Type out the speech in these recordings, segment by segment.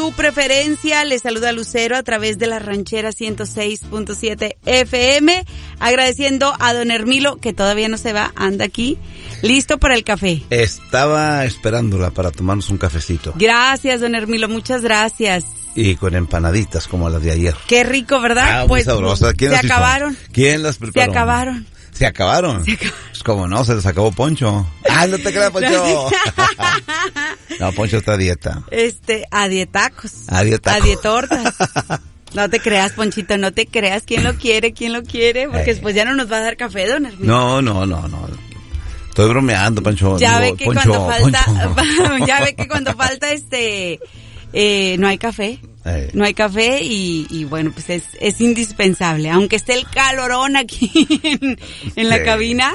Tu preferencia, le saluda Lucero a través de la ranchera 106.7 FM, agradeciendo a don Hermilo, que todavía no se va, anda aquí, listo para el café. Estaba esperándola para tomarnos un cafecito. Gracias, don Hermilo, muchas gracias. Y con empanaditas como las de ayer. Qué rico, ¿verdad? Pues sabrosa. ¿Quién se las hizo? Acabaron. ¿Quién las preparó? Se acabaron. ¿Se acabaron? Pues como no, se les acabó Poncho. ¡Ah, no te creas, Poncho! No, Poncho está a dieta. A dietacos. A dietacos. A dietortas. No te creas, Ponchito, no te creas. ¿Quién lo quiere? Porque después ya no nos va a dar café, don Hermilo. No. Estoy bromeando, Poncho. Ya ve que cuando falta, ya ve que cuando falta no hay café. No hay café y bueno, pues es indispensable. Aunque esté el calorón aquí en la cabina,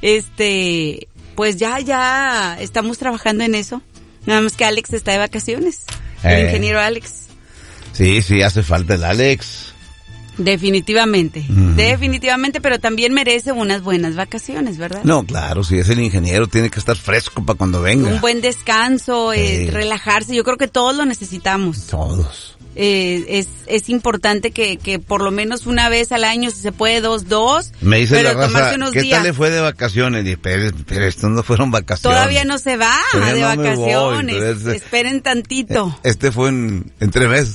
pues ya estamos trabajando en eso. Nada más que Alex está de vacaciones. El ingeniero Alex. Sí, hace falta el Alex. Definitivamente, pero también merece unas buenas vacaciones, ¿verdad? No, claro, si es el ingeniero tiene que estar fresco para cuando venga. Un buen descanso, relajarse, yo creo que todos lo necesitamos. Todos. Es importante que por lo menos una vez al año, si se puede, dos. Me dice pero la raza, ¿qué días. tal le fue de vacaciones? Y pero esto no fueron vacaciones. Todavía no se va de vacaciones, esperen tantito. Fue en 3 meses.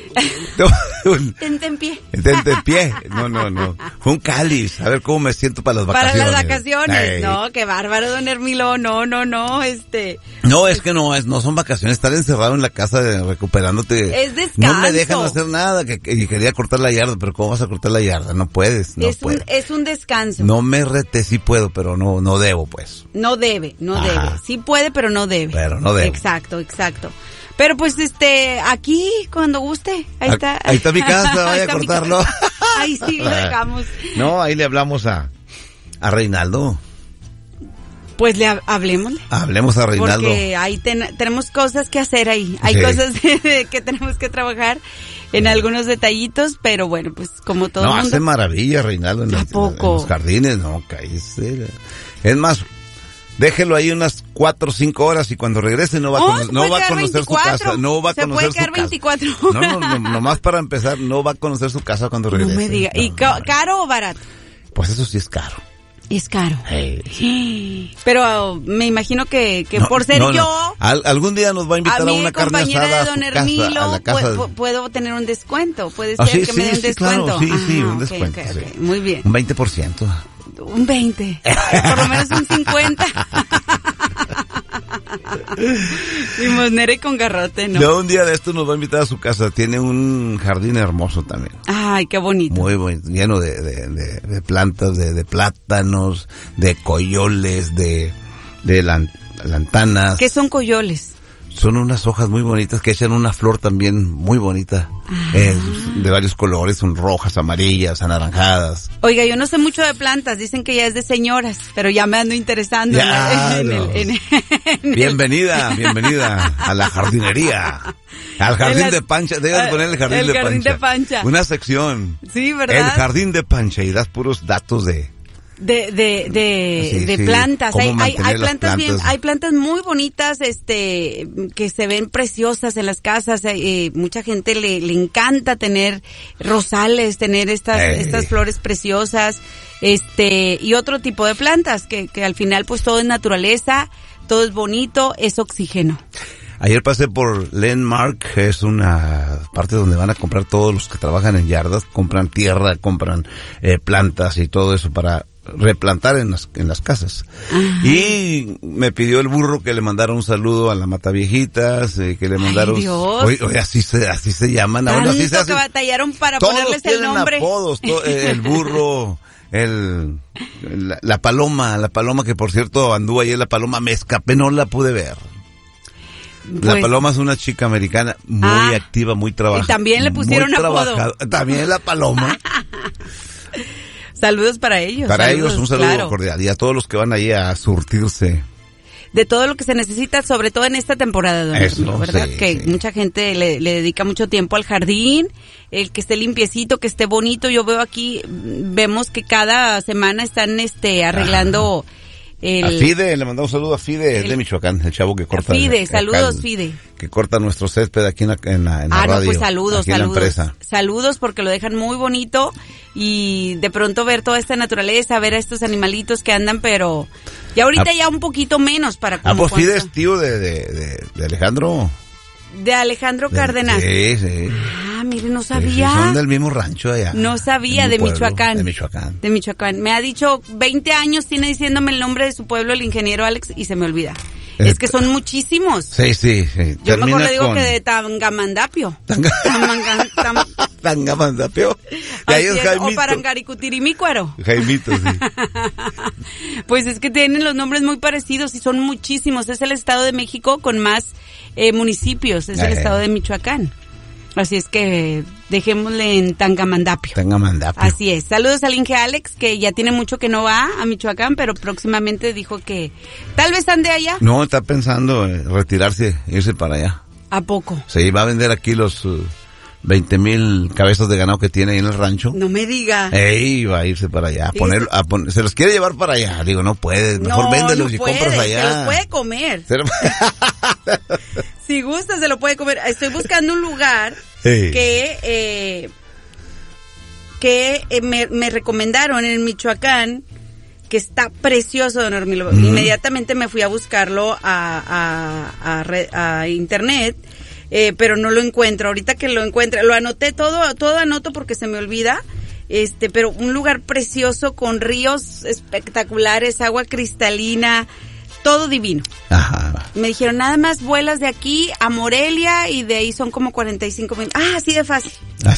Tente en pie. No. Fue un cáliz. A ver cómo me siento para las vacaciones. Para las vacaciones. No, qué bárbaro, don Hermilo. No. No, es que no son vacaciones. Estar encerrado en la casa recuperándote. Es descanso. No me dejan hacer nada. Y quería cortar la yarda, pero ¿cómo vas a cortar la yarda? No puedes. Es un descanso. No me rete, sí puedo, pero no debo, pues. No debe. Sí puede, pero no debe. Exacto. Pero pues aquí cuando guste, ahí está. Ahí está mi casa, vaya a cortarlo. Ahí sí lo dejamos. No, ahí le hablamos a Reinaldo. Pues hablemosle. Hablemos a Reinaldo. Porque ahí tenemos cosas que hacer ahí. Hay cosas que tenemos que trabajar en algunos detallitos, pero bueno, pues como todo el mundo. Hace maravilla Reinaldo en los jardines, cállese. Es más, déjelo ahí unas 4 o 5 horas y cuando regrese no va a conocer su casa. No va a conocer su casa. 24. No, nomás para empezar, no va a conocer su casa cuando regrese. No me diga. ¿Y caro o barato? Pues eso sí es caro. Es caro. Hey. Pero me imagino que por ser yo... Algún día nos va a invitar a una carne asada a su casa, a la casa. Puedo tener un descuento. Puede ser que me den un descuento. Claro, sí, un descuento. Okay. Muy bien. Un 20%. Un 20. Por lo menos un 50. Limonera y con garrote, ¿no? No, un día de esto nos va a invitar a su casa. Tiene un jardín hermoso también. Ay, qué bonito. Muy bonito, lleno de plantas, de plátanos, de coyoles, de lantanas. ¿Qué son coyoles? Son unas hojas muy bonitas que echan una flor también muy bonita, de varios colores, son rojas, amarillas, anaranjadas. Oiga, yo no sé mucho de plantas, dicen que ya es de señoras, pero ya me ando interesando Bienvenida a la jardinería, al jardín de Pancha, debes poner el jardín de Pancha. Una sección. Sí, ¿verdad? El jardín de Pancha y das puros datos de plantas. Hay plantas muy bonitas, que se ven preciosas en las casas. Mucha gente le encanta tener rosales, tener estas flores preciosas, y otro tipo de plantas que al final pues todo es naturaleza, todo es bonito, es oxígeno. Ayer pasé por Landmark, es una parte donde van a comprar todos los que trabajan en yardas, compran tierra, compran plantas y todo eso para replantar en las casas. Ajá. Y me pidió el burro que le mandara un saludo a la Mataviejitas, que le mandara oye, así se llaman. Tanto así se que batallaron para ponerles el nombre. Apodos, el burro, la paloma que por cierto anduvo ayer, la paloma me escapé, no la pude ver. La paloma es una chica americana muy activa, muy trabajadora. Y también le pusieron apodo. También la paloma. Saludos para ellos. Ellos un saludo cordial y a todos los que van ahí a surtirse de todo lo que se necesita, sobre todo en esta temporada, don Hermilo, ¿verdad? Sí. Mucha gente le dedica mucho tiempo al jardín, el que esté limpiecito, que esté bonito. Yo veo aquí, vemos que cada semana están arreglando A Fide, le mandamos un saludo a Fide, de Michoacán, el chavo que corta. Fide, saludos Fide. Que corta nuestro césped aquí en la radio. No, pues saludos, aquí en la empresa. Saludos porque lo dejan muy bonito y de pronto ver toda esta naturaleza, ver a estos animalitos que andan, pero ya ahorita ya un poquito menos para como. Pues Fide es tío de Alejandro. De Alejandro Cárdenas. Sí. Ah, mire, no sabía. Sí, son del mismo rancho allá. No sabía, de pueblo, Michoacán. De Michoacán. Me ha dicho 20 años, tiene diciéndome el nombre de su pueblo, el ingeniero Alex, y se me olvida. Es que son muchísimos. Sí. Yo mejor le digo que de Tangamandapio. Tangamandapio. Y ahí es Jaimito. O Parangaricutirimícuaro. Jaimito, sí. Pues es que tienen los nombres muy parecidos y son muchísimos. Es el Estado de México con más municipios. Es el Estado de Michoacán. Así es que dejémosle en Tangamandapio. Así es. Saludos al Inge Alex, que ya tiene mucho que no va a Michoacán, pero próximamente dijo que tal vez ande allá. No, está pensando retirarse, irse para allá. ¿A poco? Sí, va a vender aquí los 20,000 cabezas de ganado que tiene ahí en el rancho. No me diga. Va a irse para allá. Se los quiere llevar para allá. Digo, no puedes. Mejor véndelos y compras allá. Se los puede comer. Si gusta, se lo puede comer. Estoy buscando un lugar que me recomendaron en Michoacán, que está precioso, don Hermilo. Inmediatamente me fui a buscarlo a internet, pero no lo encuentro. Ahorita que lo encuentre, lo anoté todo anoto porque se me olvida. Pero un lugar precioso con ríos espectaculares, agua cristalina, todo divino. Ajá. Me dijeron, nada más vuelas de aquí a Morelia y de ahí son como 45 minutos. Así de fácil.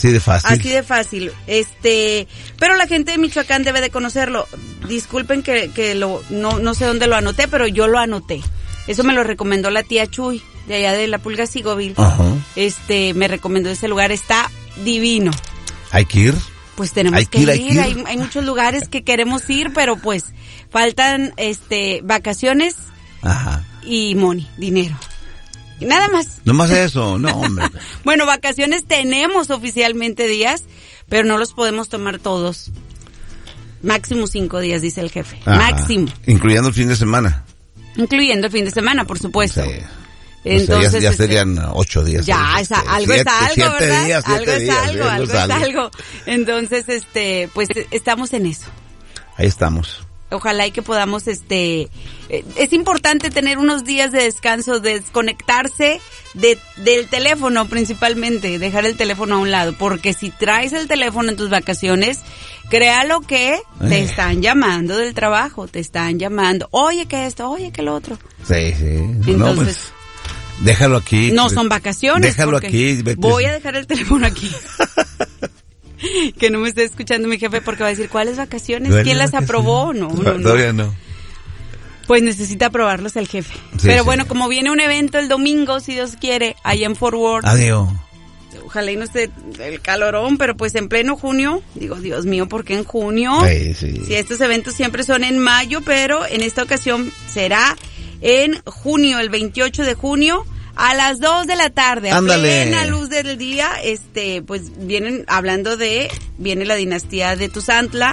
Pero la gente de Michoacán debe de conocerlo. Disculpen que no sé dónde lo anoté, pero yo lo anoté. Eso me lo recomendó la tía Chuy, de allá de la Pulga Sigovil. Ajá. Me recomendó ese lugar, está divino. ¿Hay que ir? Pues tenemos que ir. Hay muchos lugares que queremos ir, pero pues faltan vacaciones. Ajá. Y dinero. Y nada más. No más eso, no, hombre. Bueno, vacaciones tenemos oficialmente días, pero no los podemos tomar todos. Máximo 5 días, dice el jefe. Ajá. Máximo. Incluyendo el fin de semana. Incluyendo el fin de semana, por supuesto. Sí. Entonces, ya serían 8 días. Ya, algo es algo, ¿verdad? Algo es algo. Entonces, pues estamos en eso. Ahí estamos. Ojalá y que podamos, es importante tener unos días de descanso, desconectarse del teléfono principalmente, dejar el teléfono a un lado, porque si traes el teléfono en tus vacaciones, créalo que te están llamando del trabajo, te están llamando, oye que esto, oye que lo otro. Sí. Entonces, déjalo aquí. No son vacaciones. Déjalo aquí. Voy a dejar el teléfono aquí. Que no me esté escuchando mi jefe porque va a decir, ¿cuáles vacaciones? ¿Quién las aprobó? No. Todavía no. Pues necesita aprobarlos el jefe. Sí, pero bueno, como viene un evento el domingo, si Dios quiere, allá en Fort Worth. Adiós. Ojalá y no esté el calorón, pero pues en pleno junio, digo, Dios mío, ¿por qué en junio? Sí. Si estos eventos siempre son en mayo, pero en esta ocasión será en junio, el 28 de junio. A las 2 de la tarde, a plena luz del día, pues viene la dinastía de Tuzantla,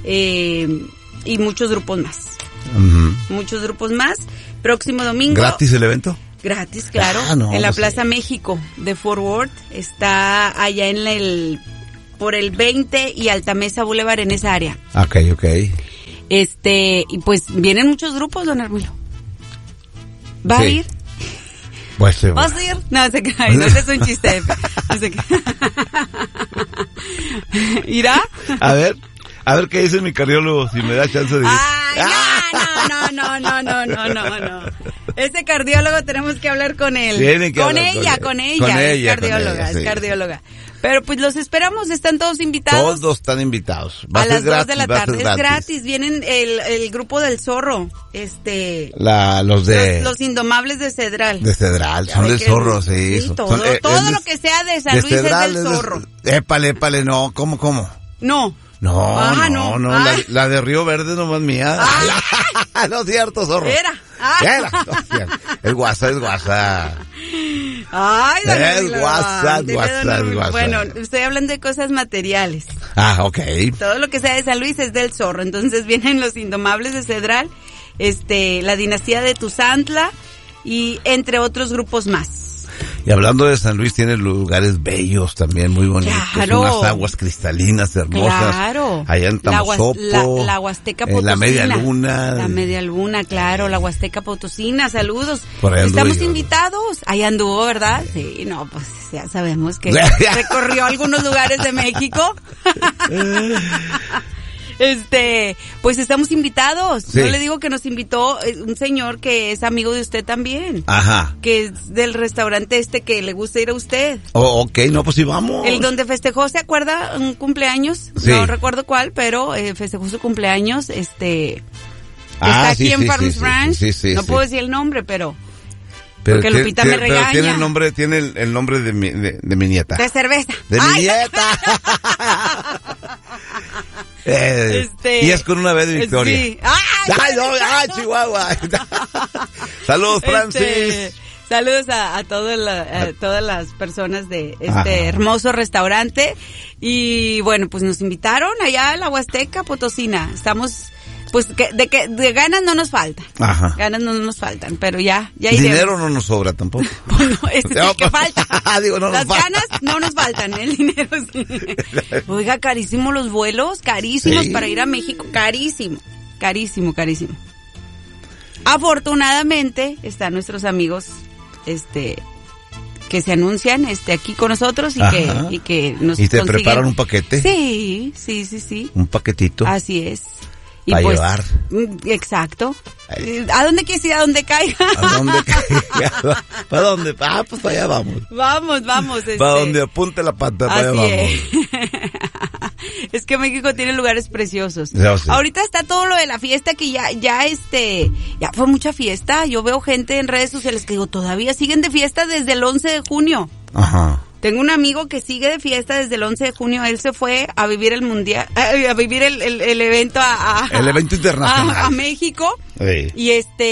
y muchos grupos más. Uh-huh. Muchos grupos más. Próximo domingo. ¿Gratis el evento? Gratis, claro. En la Plaza México de Fort Worth. Está allá por el 20 y Altamesa Boulevard, en esa área. Ok. Y pues vienen muchos grupos, don Hermilo. ¿Va a ir? Pues sí. ¿Vas a ir? No, se cae, no es un chiste. No sé qué. ¿Irá? A ver qué dice mi cardiólogo, si me da chance de ir. No. Ese cardiólogo tenemos que hablar con él. Con ella. Es cardióloga. Pero pues los esperamos, están todos invitados. Todos están invitados. A las 2 de la tarde. Es gratis. Vienen el grupo del Zorro. Los Indomables de Cedral. De Cedral, son del Zorro, sí. Todo lo que sea de San Luis Cedral, es del Zorro. Épale, no, ¿cómo? No. No. La de Río Verde no es mía. No es cierto, Zorro. Era. Es guasa. Ay, es guasa. Bueno, estoy hablando de cosas materiales. Ok. Todo lo que sea de San Luis es del Zorro. Entonces vienen los Indomables de Cedral la dinastía de Tuzantla y entre otros grupos más. Y hablando de San Luis, tiene lugares bellos también, muy bonitos. Claro. Unas aguas cristalinas hermosas. Claro. Allá en Tamazopo. La Huasteca Potosina. La Media Luna. La Media Luna, claro. La Huasteca Potosina. Saludos. Por ahí Estamos invitados. Ahí anduvo, ¿verdad? Sí, no, pues ya sabemos que recorrió algunos lugares de México. Pues estamos invitados. Sí. Yo le digo que nos invitó un señor que es amigo de usted también. Ajá. Que es del restaurante que le gusta ir a usted. Oh, ok, no, pues sí, vamos. El donde festejó, ¿se acuerda? Un cumpleaños. Sí. No recuerdo cuál, pero festejó su cumpleaños. Está aquí en Farms Ranch. No puedo decir el nombre, pero porque Lupita me regaña. Pero tiene el nombre de mi nieta. De cerveza. De mi nieta. Y es con una B de Victoria. Sí. ¡Ay, Chihuahua! Saludos, Francis. Saludos a todas las personas de hermoso restaurante. Y bueno, pues nos invitaron allá a la Huasteca Potosina. Estamos... Pues de ganas no nos faltan. Ajá. Ganas no nos faltan, pero ya dinero no nos sobra tampoco. Bueno, es el que falta. Las ganas no nos faltan, el dinero sí. Oiga, carísimo los vuelos, carísimos para ir a México, carísimo. Afortunadamente están nuestros amigos que se anuncian aquí con nosotros y que nos ¿Y te consiguen. Preparan un paquete? Sí. Un paquetito. Así es. Para llevar. Exacto. ¿A dónde quieres ir? ¿A dónde caiga? ¿A dónde caiga? ¿Para dónde? Pues para allá vamos. Vamos. Para donde apunte la pata, para allá vamos. Es que México tiene lugares preciosos. Sí. Ahorita está todo lo de la fiesta que ya fue mucha fiesta. Yo veo gente en redes sociales que digo, todavía siguen de fiesta desde el 11 de junio. Ajá. Tengo un amigo que sigue de fiesta desde el 11 de junio. Él se fue a vivir el mundial, a vivir el evento el evento internacional a México. Sí. Y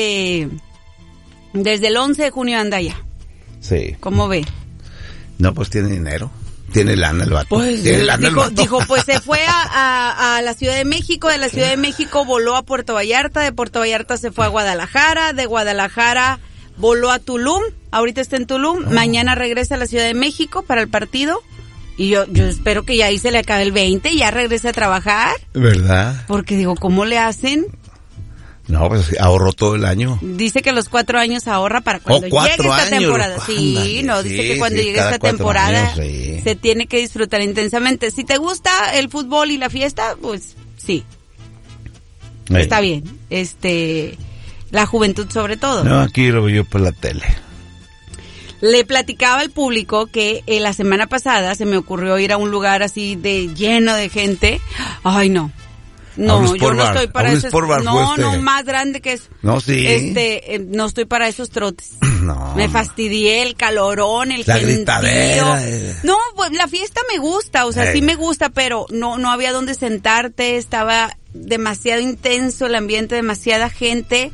desde el 11 de junio anda allá. Sí. ¿Cómo ve? No, pues tiene dinero. Tiene lana el vato. Pues dijo, pues se fue a la Ciudad de México, de la Ciudad de México voló a Puerto Vallarta, de Puerto Vallarta se fue a Guadalajara, de Guadalajara voló a Tulum, ahorita está en Tulum, mañana regresa a la Ciudad de México para el partido y yo espero que ya ahí se le acabe el 20 y ya regrese a trabajar. ¿Verdad? Porque digo, ¿cómo le hacen? No, pues ahorró todo el año. Dice que los 4 años ahorra para cuando llegue esta temporada. Sí, dice que cuando llegue esta temporada se tiene que disfrutar intensamente. Si te gusta el fútbol y la fiesta, pues sí. Está bien. La juventud sobre todo. No, aquí lo veo yo por la tele. Le platicaba al público que la semana pasada se me ocurrió ir a un lugar así de lleno de gente. Ay, no. No, yo no estoy para eso. No, más grande que eso. No, sí. No estoy para esos trotes. No. Me fastidié el calorón, el gentío. No, pues la fiesta me gusta, o sea, sí me gusta, pero no había dónde sentarte, estaba demasiado intenso el ambiente, demasiada gente.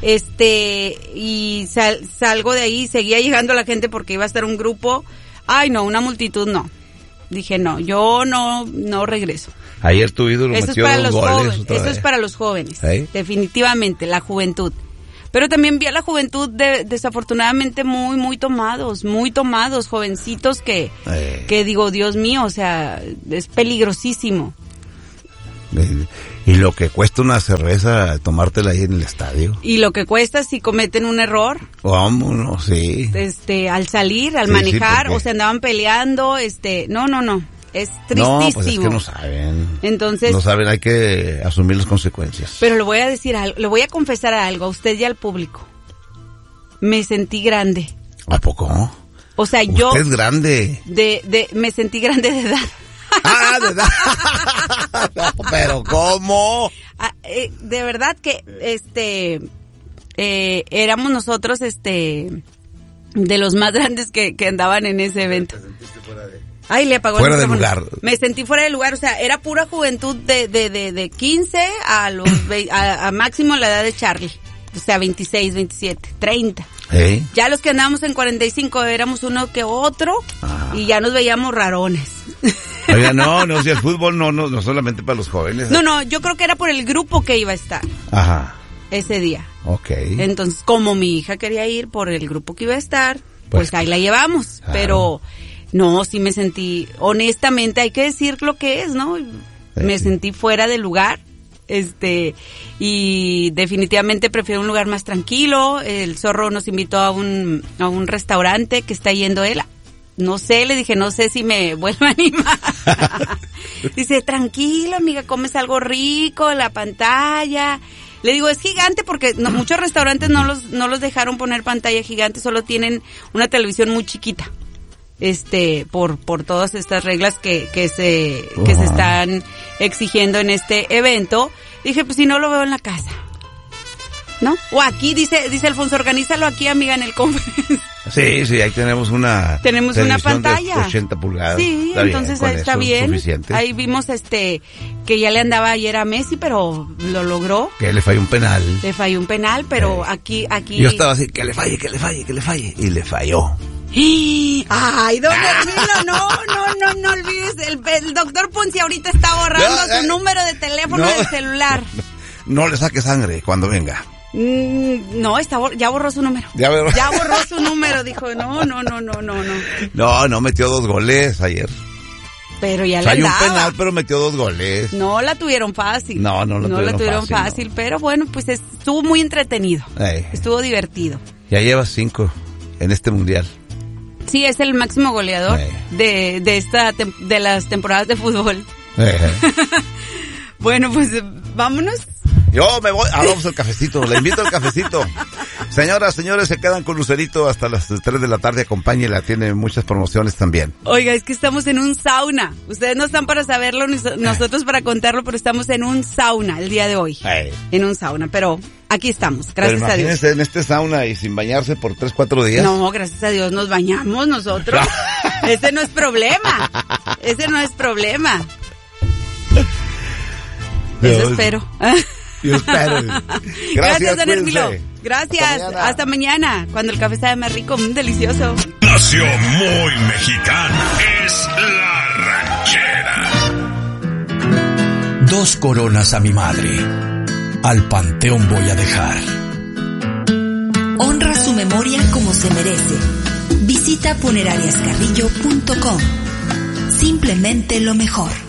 Y salgo de ahí, seguía llegando la gente porque iba a estar un grupo. Ay, no, una multitud no. Dije, no, yo no regreso. Ayer tu ídolo metió 2 goles. Eso es para los jóvenes, definitivamente, la juventud. Pero también vi a la juventud desafortunadamente muy tomados, jovencitos que digo, Dios mío, o sea, es peligrosísimo. Y lo que cuesta una cerveza, tomártela ahí en el estadio. Y lo que cuesta si cometen un error. Vámonos, sí. Al salir, al manejar, o se andaban peleando, no. Es tristísimo. No, pues es que no saben. Entonces. No saben, hay que asumir las consecuencias. Pero le voy a decir algo, le voy a confesar algo a usted y al público. Me sentí grande. ¿A poco? O sea, usted yo. Es grande. Me sentí grande de edad. Ah, de edad. No, pero ¿cómo? De verdad que, éramos nosotros, de los más grandes que andaban en ese evento. ¿Te sentiste fuera de... Ay, le apagó fuera el de lugar? Me sentí fuera de lugar, o sea, era pura juventud de 15 a máximo la edad de Charlie. O sea, 26, 27, 30. Ya los que andábamos en 45 éramos uno que otro y ya nos veíamos rarones. Oiga, no, si el fútbol no solamente para los jóvenes. No, yo creo que era por el grupo que iba a estar. Ajá. ese día. Ok. Entonces, como mi hija quería ir por el grupo que iba a estar, pues ahí la llevamos. Claro. Pero no, sí me sentí, honestamente, hay que decir lo que es, ¿no? Me sentí fuera de lugar. Y definitivamente prefiero un lugar más tranquilo. El Zorro nos invitó a un restaurante que está yendo él. No sé, le dije, no sé si me vuelvo a animar. Dice, tranquilo, amiga, comes algo rico, la pantalla. Le digo, es gigante porque muchos restaurantes no los dejaron poner pantalla gigante, solo tienen una televisión muy chiquita. Por todas estas reglas que se están exigiendo en este evento. Dije, pues si no lo veo en la casa, ¿no? O aquí, dice Alfonso, organízalo aquí, amiga, en el conference. Sí, ahí tenemos una pantalla de 80 pulgadas. Sí, está entonces bien, ahí está bien. Suficiente. Ahí vimos que ya le andaba ayer a Messi, pero lo logró. Que le falló un penal. Pero aquí. Yo estaba así, que le falle. Y le falló. Ay, don Hermilo, no olvides, el doctor Ponce ahorita está borrando su número de teléfono del celular. No le saque sangre cuando venga. No, ya borró su número. Ya borró su número, dijo, no. No, metió 2 goles ayer. Pero ya le andaba. Falló un penal, pero metió 2 goles. No la tuvieron fácil. No la tuvieron fácil, pero bueno, pues estuvo muy entretenido. Estuvo divertido. Ya llevas 5 en este mundial. Sí, es el máximo goleador de las temporadas de fútbol. Bueno, pues vámonos. Yo me voy. Vamos al cafecito. Le invito al cafecito. Señoras, señores, se quedan con Lucerito hasta las 3 de la tarde. Acompáñela. Tiene muchas promociones también. Oiga, es que estamos en un sauna. Ustedes no están para saberlo, nosotros para contarlo, pero estamos en un sauna el día de hoy. En un sauna, pero aquí estamos. Gracias a Dios. Imagínense en este sauna y sin bañarse por 3-4 días. No, gracias a Dios nos bañamos nosotros. Ese no es problema. Eso espero. Yo espero. Gracias, don Hermilo. Gracias. Hasta mañana, cuando el café sabe más rico, delicioso. Nació muy mexicana. Es la ranchera. 2 coronas a mi madre. Al panteón voy a dejar. Honra su memoria como se merece. Visita funerariascarrillo.com. Simplemente lo mejor.